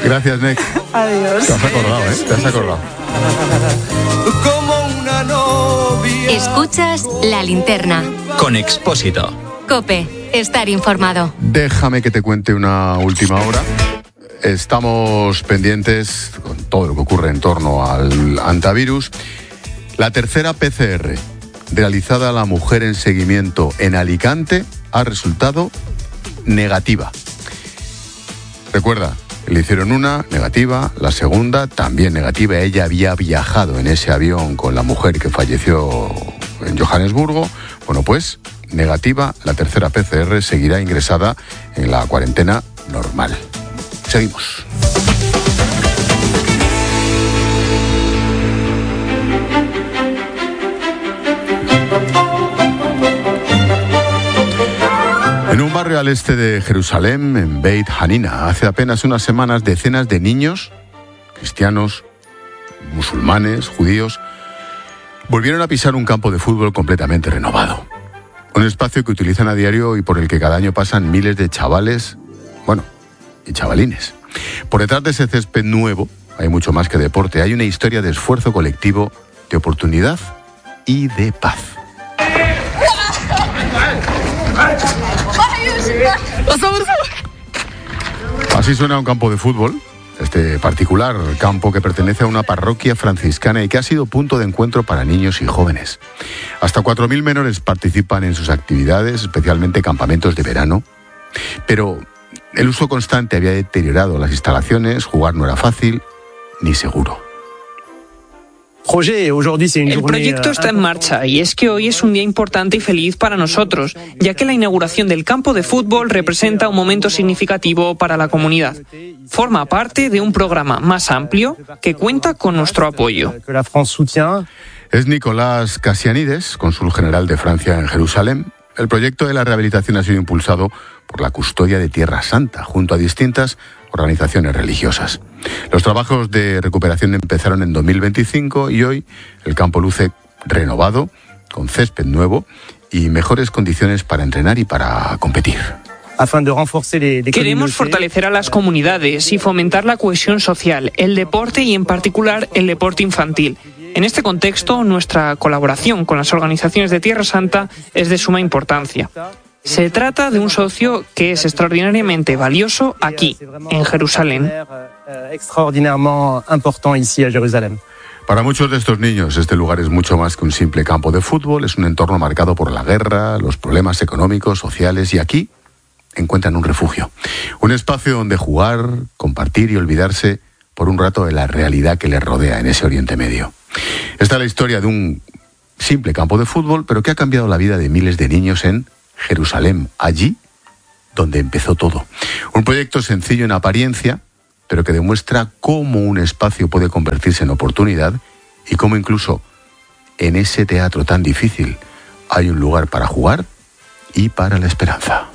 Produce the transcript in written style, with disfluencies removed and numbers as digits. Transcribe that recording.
Gracias, Nek. Adiós. Te has acordado, ¿eh? Te has acordado. Como una novia. Escuchas La Linterna. Con Expósito. COPE. Estar informado. Déjame que te cuente una última hora. Estamos pendientes con todo lo que ocurre en torno al antivirus. La tercera PCR realizada a la mujer en seguimiento en Alicante ha resultado negativa. Recuerda, le hicieron una negativa, la segunda también negativa. Ella había viajado en ese avión con la mujer que falleció en Johannesburgo. Bueno, pues negativa, la tercera PCR seguirá ingresada en la cuarentena normal. Seguimos. En un barrio al este de Jerusalén, en Beit Hanina, hace apenas unas semanas, decenas de niños, cristianos, musulmanes, judíos, volvieron a pisar un campo de fútbol completamente renovado. Un espacio que utilizan a diario y por el que cada año pasan miles de chavales, y chavalines. Por detrás de ese césped nuevo hay mucho más que deporte. Hay una historia de esfuerzo colectivo, de oportunidad y de paz. Así suena un campo de fútbol, este particular campo que pertenece a una parroquia franciscana y que ha sido punto de encuentro para niños y jóvenes. Hasta 4.000 menores participan en sus actividades, especialmente campamentos de verano. Pero el uso constante había deteriorado las instalaciones, jugar no era fácil ni seguro. El proyecto está en marcha y es que hoy es un día importante y feliz para nosotros, ya que la inauguración del campo de fútbol representa un momento significativo para la comunidad. Forma parte de un programa más amplio que cuenta con nuestro apoyo. Es Nicolás Casianides, cónsul general de Francia en Jerusalén. El proyecto de la rehabilitación ha sido impulsado por la Custodia de Tierra Santa, junto a distintas organizaciones religiosas. Los trabajos de recuperación empezaron en 2025 y hoy el campo luce renovado, con césped nuevo y mejores condiciones para entrenar y para competir. Queremos fortalecer a las comunidades y fomentar la cohesión social, el deporte y en particular el deporte infantil. En este contexto, nuestra colaboración con las organizaciones de Tierra Santa es de suma importancia. Se trata de un socio que es extraordinariamente valioso aquí, en Jerusalén. Para muchos de estos niños, este lugar es mucho más que un simple campo de fútbol. Es un entorno marcado por la guerra, los problemas económicos, sociales, y aquí encuentran un refugio. Un espacio donde jugar, compartir y olvidarse por un rato de la realidad que les rodea en ese Oriente Medio. Esta es la historia de un simple campo de fútbol, pero que ha cambiado la vida de miles de niños en Jerusalén, allí donde empezó todo. Un proyecto sencillo en apariencia, pero que demuestra cómo un espacio puede convertirse en oportunidad y cómo incluso en ese teatro tan difícil hay un lugar para jugar y para la esperanza.